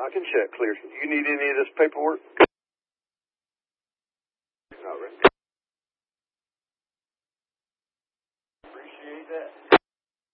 I can check clear. You need any of this paperwork? Not really. Appreciate that.